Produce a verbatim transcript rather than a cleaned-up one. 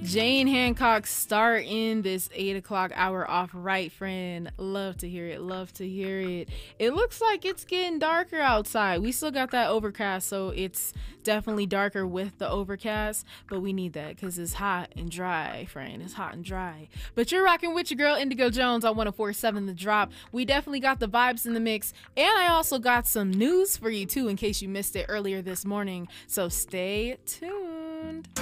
Jane Hancock starting this eight o'clock hour off right, friend. Love to hear it. Love to hear it. It looks like it's getting darker outside. We still got that overcast, so it's definitely darker with the overcast, but we need that because it's hot and dry, friend. It's hot and dry. But you're rocking with your girl, Indigo Jones, on one oh four point seven The Drop. We definitely got the vibes in the mix, and I also got some news for you, too, in case you missed it earlier this morning. So stay tuned.